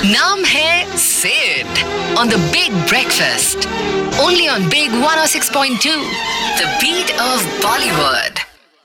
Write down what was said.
नाम है Sid on the Big Breakfast. Only on Big 106.2. The beat of Bollywood.